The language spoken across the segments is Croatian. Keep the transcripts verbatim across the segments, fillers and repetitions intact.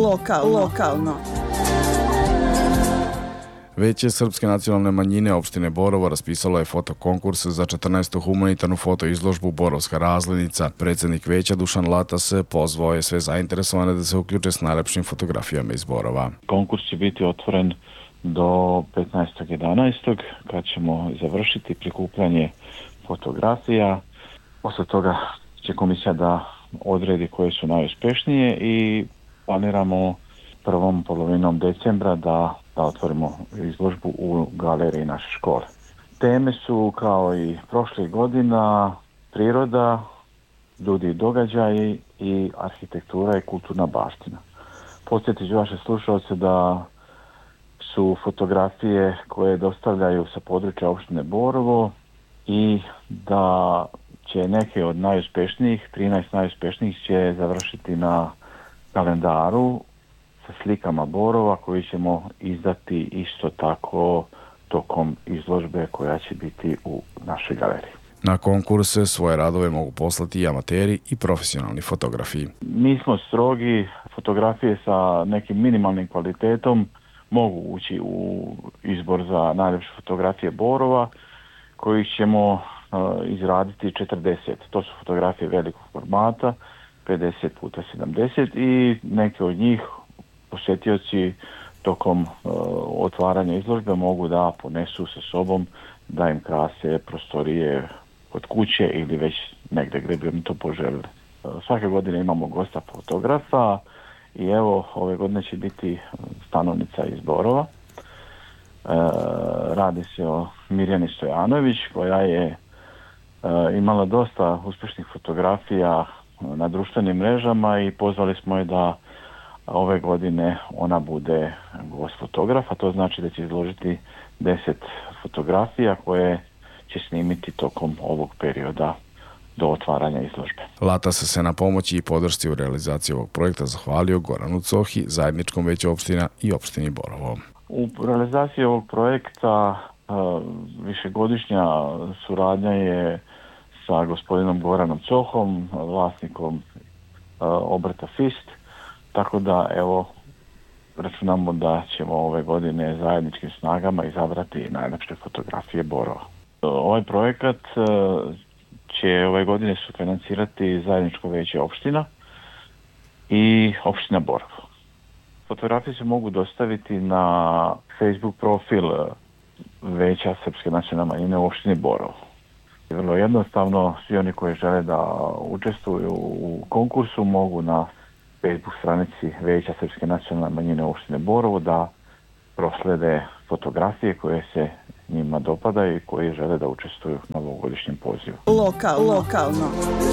Lokal, lokalno. Veće srpske nacionalne manjine opštine Borovo raspisalo je fotokonkurs za četrnaestu humanitarnu fotoizložbu Borovska razglednica. Predsjednik veća Dušan Latas pozvao je sve zainteresovane da se uključe s najlepšim fotografijama iz Borova. Konkurs će biti otvoren do petnaestog jedanaestog kad ćemo završiti prikupljanje fotografija. Posle toga će komisija da odredi koje su najuspješnije i planiramo prvom polovinom decembra da, da otvorimo izložbu u galeriji naše škole. Teme su kao i prošlih godina priroda, ljudi i događaji i arhitektura i kulturna baština. Podsjetit ću vaše slušalce da su fotografije koje dostavljaju sa područja opštine Borovo i da će neke od najuspješnijih, trinaest najuspješnijih će završiti na kalendaru sa slikama Borova koji ćemo izdati isto tako tokom izložbe koja će biti u našoj galeriji. Na konkurse svoje radove mogu poslati i amateri i profesionalni fotografi. Mi smo strogi, fotografije sa nekim minimalnim kvalitetom mogu ući u izbor za najljepše fotografije Borova kojih ćemo uh, izraditi četrdeset. To su fotografije velikog formata, pedeset puta sedamdeset i neke od njih posjetioci tokom uh, otvaranja izložbe mogu da ponesu sa sobom da im krase prostorije kod kuće ili već negdje gdje bi oni to poželjeli. Uh, svake godine imamo gosta fotografa i evo ove godine će biti stanovnica iz Borova. Uh, radi se o Mirjani Stojanović koja je uh, imala dosta uspješnih fotografija na društvenim mrežama i pozvali smo je da ove godine ona bude gost fotografa, to znači da će izložiti deset fotografija koje će snimiti tokom ovog perioda do otvaranja izložbe. Latas se na pomoći i podršci u realizaciji ovog projekta zahvalio Goranu Cohi, zajedničkom veću opština i opštini Borovo. U realizaciji ovog projekta uh, višegodišnja suradnja je sa gospodinom Goranom Cohom, vlasnikom uh, obrta Fist, tako da evo računamo da ćemo ove godine zajedničkim snagama izabrati najlepše fotografije Borova. Ovaj projekat će ove godine sufinancirati zajedničko veće opština i opština Borovo. Fotografije se mogu dostaviti na Facebook profil veća Srpske nacionalne manjine u opštini Borovo. Vrlo jednostavno, svi oni koji žele da učestvuju u konkursu mogu na Facebook stranici Veća Srpske nacionalne manjine u opštine Borovo da proslede fotografije koje se njima dopadaju i koji žele da učestvuju na ovogodišnjem pozivu. Lokal, lokalno.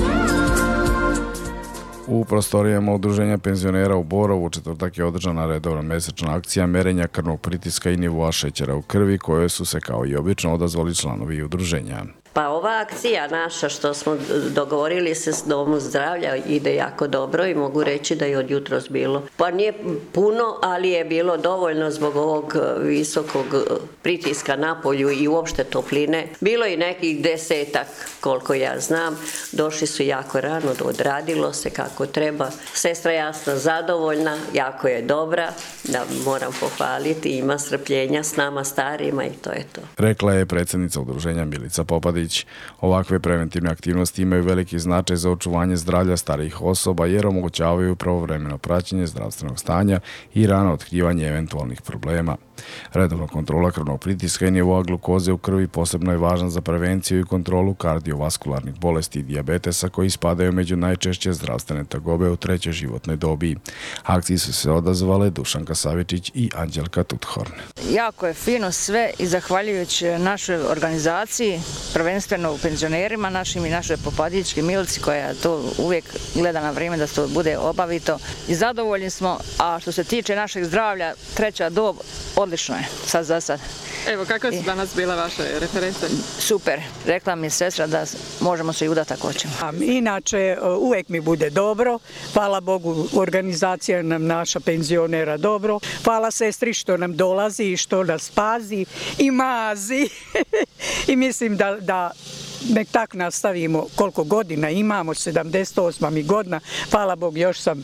U prostorijama Udruženja penzionera u Borovu u četvrtak je održana redovna mesečna akcija merenja krvnog pritiska i nivoa šećera u krvi koje su se kao i obično odazvali članovi udruženja. Pa ova akcija naša što smo dogovorili se s Domom zdravlja ide jako dobro i mogu reći da je od jutros bilo. Pa nije puno, ali je bilo dovoljno zbog ovog visokog pritiska na polju i uopšte topline. Bilo i nekih desetak, koliko ja znam. Došli su jako rano, odradilo se kako treba. Sestra Jasna zadovoljna, jako je dobra, da moram pohvaliti, ima strpljenja s nama starima i to je to. Rekla je predsjednica udruženja Milica Popadić. Ovakve preventivne aktivnosti imaju veliki značaj za očuvanje zdravlja starijih osoba jer omogućavaju pravovremeno praćenje zdravstvenog stanja i rano otkrivanje eventualnih problema. Redovna kontrola krvnog pritiska i nivoa glukoze u krvi posebno je važna za prevenciju i kontrolu kardiovaskularnih bolesti i dijabetesa koji spadaju među najčešće zdravstvene tegobe u trećoj životnoj dobi. Akciji su se odazvale Dušanka Savičić i Anđelka Tuthorn. Jako je fino sve i zahvaljujući našoj organizaciji, prvenstveno u penzionerima našim i našoj Popadićki Milici koja to uvijek gleda na vrijeme da to bude obavito i zadovoljni smo, a što se tiče našeg zdravlja, treća dob, odlično je, sad za sad. Evo, kakve su danas bile vaše reference? Super, rekla mi je sestra da možemo se i udati ako hoćemo. Inače, uvijek mi bude dobro, hvala Bogu, organizacija nam naša penzionera dobro, hvala sestri što nam dolazi i što nas pazi i mazi i mislim da, da nek tak nastavimo koliko godina imamo, sedamdeset osma mi godina, hvala Bogu još sam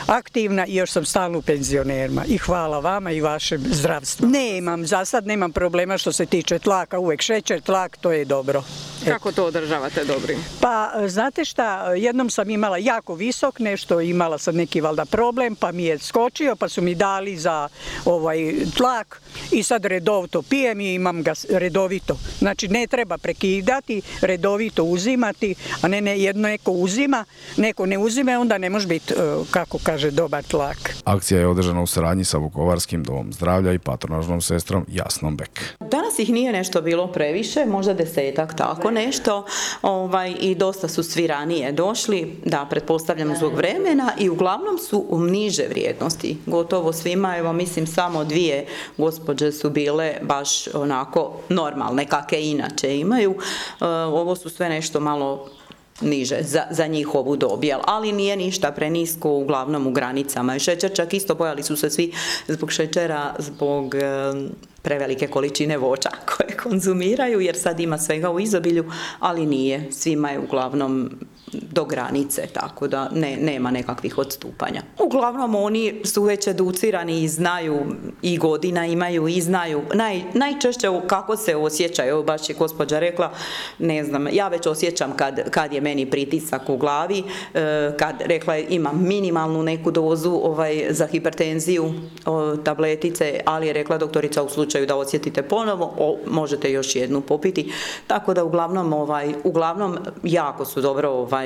aktivna i još sam stalno u penzionerima. I hvala vama i vašem zdravstvu. Nemam, za sad nemam problema što se tiče tlaka, uvek šećer, tlak, to je dobro. Kako to održavate dobrim? Pa, znate šta, jednom sam imala jako visok nešto, imala sam neki valjda problem, pa mi je skočio, pa su mi dali za ovaj tlak i sad redovito pijem i imam ga redovito. Znači, ne treba prekidati, redovito uzimati, a ne, ne jedno neko uzima, neko ne uzime, onda ne može biti, kako kaže, dobar tlak. Akcija je održana u saradnji sa Vukovarskim domom zdravlja i patronažnom sestrom Jasnom Bek. Danas ih nije nešto bilo previše, možda desetak, tako nešto, ovaj, i dosta su svi ranije došli, da, pretpostavljam zbog vremena, i uglavnom su u niže vrijednosti. Gotovo svima, evo mislim samo dvije gospođe su bile baš onako normalne, kakve inače imaju. E, ovo su sve nešto malo niže za, za njihovu dob, ali nije ništa prenisko, uglavnom u granicama. I šećer, čak isto bojali su se svi zbog šećera, zbog e, prevelike količine voća koje konzumiraju, jer sad ima svega u izobilju, ali nije. Svima je uglavnom do granice, tako da ne, nema nekakvih odstupanja. Uglavnom oni su već educirani i znaju, i godina imaju i znaju naj, najčešće kako se osjećaju. Baš je gospođa rekla, ne znam, ja već osjećam kad, kad je meni pritisak u glavi, kad rekla je imam minimalnu neku dozu ovaj, za hipertenziju o, tabletice, ali je rekla doktorica u slučaju da osjetite ponovo, o, možete još jednu popiti, tako da uglavnom, ovaj, uglavnom jako su dobro ovaj,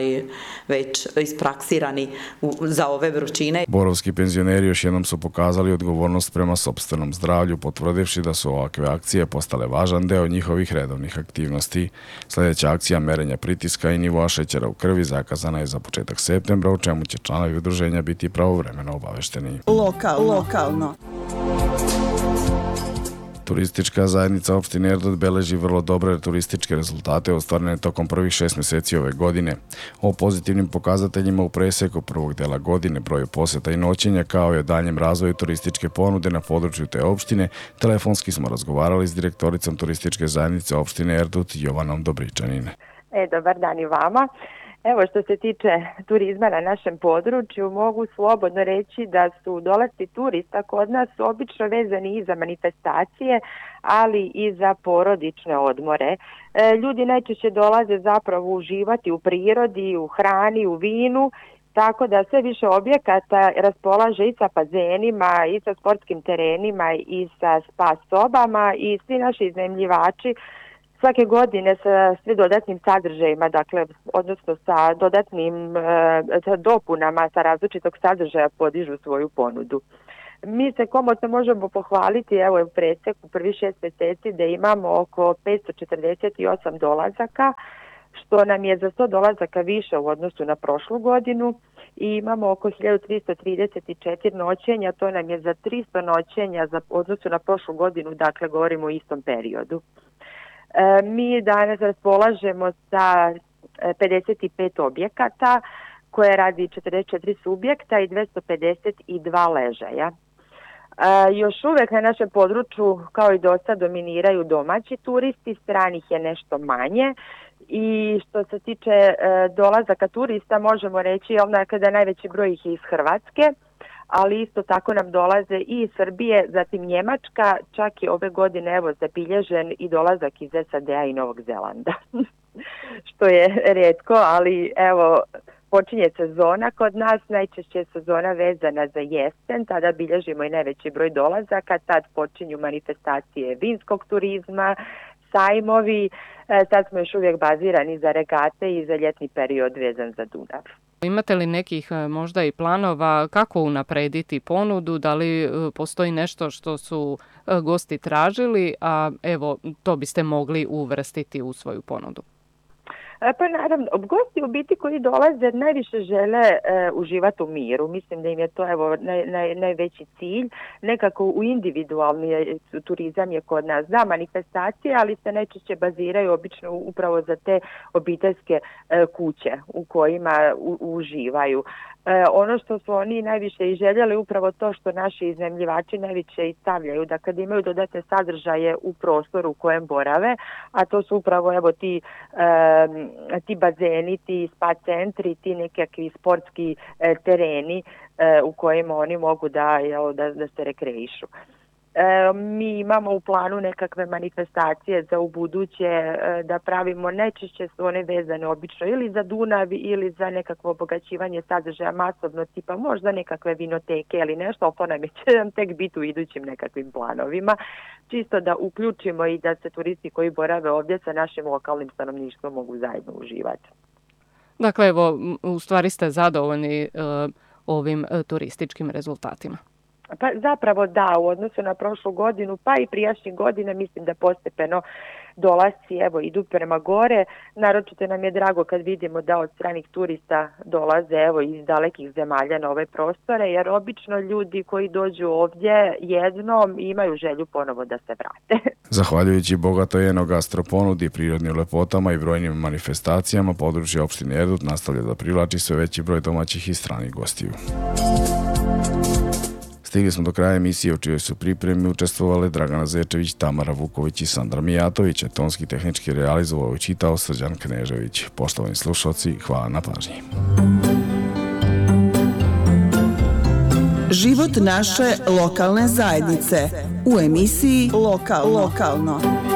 već ispraksirani za ove vrućine. Borovski penzioneri još jednom su pokazali odgovornost prema sopstvenom zdravlju, potvrdivši da su ovakve akcije postale važan deo njihovih redovnih aktivnosti. Sljedeća akcija merenja pritiska i nivoa šećera u krvi zakazana je za početak septembra, u čemu će članovi udruženja biti pravovremeno obavešteni. Lokalno. Lokalno. Turistička zajednica opštine Erdut beleži vrlo dobre turističke rezultate ostvarene tokom prvih šest mjeseci ove godine. O pozitivnim pokazateljima u preseku prvog dela godine, broju posjeta i noćenja, kao i o daljem razvoju turističke ponude na području te opštine, telefonski smo razgovarali s direktoricom turističke zajednice opštine Erdut, Jovanom Dobričanin. E, dobar dan i vama. Evo, što se tiče turizma na našem području, mogu slobodno reći da su dolasci turista kod nas obično vezani i za manifestacije, ali i za porodične odmore. E, ljudi najčešće dolaze zapravo uživati u prirodi, u hrani, u vinu, tako da sve više objekata raspolaže i sa bazenima, i sa sportskim terenima, i sa spa sobama, i svi naši iznajmljivači svake godine sa svi dodatnim sadržajima, dakle, odnosno sa dodatnim sa dopunama sa različitog sadržaja podižu svoju ponudu. Mi se komotno možemo pohvaliti, evo u preseku prvih šest mjeseci da imamo oko petsto četrdeset osam dolazaka, što nam je za sto dolazaka više u odnosu na prošlu godinu, i imamo oko hiljadu tristo trideset četiri noćenja, to nam je za tristo noćenja za odnosu na prošlu godinu, dakle govorimo o istom periodu. Mi danas raspolažemo sa pedeset pet objekata koje radi četrdeset četiri subjekta i dvjesto pedeset dva ležaja. Još uvijek na našem području, kao i dosta, dominiraju domaći turisti, stranih je nešto manje. I što se tiče dolazaka turista, možemo reći da najveći broj ih je iz Hrvatske, ali isto tako nam dolaze i iz Srbije, zatim Njemačka, čak i ove godine evo zabilježen i dolazak iz S A D-a i Novog Zelanda, što je rijetko, ali evo počinje sezona kod nas, najčešće je sezona vezana za jesen, tada bilježimo i najveći broj dolazaka, tad počinju manifestacije vinskog turizma, sajmovi, sad smo još uvijek bazirani za regate i za ljetni period vezan za Dunav. Imate li nekih možda i planova kako unaprediti ponudu, da li postoji nešto što su gosti tražili, a evo to biste mogli uvrstiti u svoju ponudu? Pa naravno, gosti u biti koji dolaze najviše žele e, uživati u miru. Mislim da im je to evo naj, naj, najveći cilj. Nekako u individualni turizam je kod nas, da, manifestacije, ali se najčešće baziraju obično upravo za te obiteljske e, kuće u kojima u, uživaju. E, ono što su oni najviše i željeli, upravo to što naši iznajmljivači najviše i stavljaju, da kad imaju dodatne sadržaje u prostoru u kojem borave, a to su upravo evo ti, e, ti bazeni, ti spa centri, ti nekakvi sportski e, tereni e, u kojima oni mogu da, jel, da, da se rekreišu. E, mi imamo u planu nekakve manifestacije za ubuduće, e, da pravimo, najčešće su one vezane obično ili za Dunav ili za nekakvo obogaćivanje sadržaja masovno, tipa možda nekakve vinoteke ili nešto, ali to nam će nam tek biti u idućim nekakvim planovima, čisto da uključimo i da se turisti koji borave ovdje sa našim lokalnim stanovništvom mogu zajedno uživati. Dakle, evo, u stvari ste zadovoljni uh, ovim uh, turističkim rezultatima. Pa zapravo da, u odnosu na prošlu godinu, pa i prijašnjih godina, mislim da postepeno dolasci evo idu prema gore. Naročito nam je drago kad vidimo da od stranih turista dolaze evo iz dalekih zemalja na ove prostore, jer obično ljudi koji dođu ovdje jednom imaju želju ponovo da se vrate. Zahvaljujući bogatoj enogastro ponudi, prirodnim lepotama i brojnim manifestacijama, područje opštine Erdut nastavlja da privlači sve veći broj domaćih i stranih gostiju. Stigli smo do kraja emisije u čijoj su pripremi učestvovale Dragana Zečević, Tamara Vuković i Sandra Mijatović, a tonski tehnički realizovao i čitao Srđan Knežević. Poštovani slušalci, hvala na pažnji. Život naše lokalne zajednice u emisiji Lokal, Lokalno.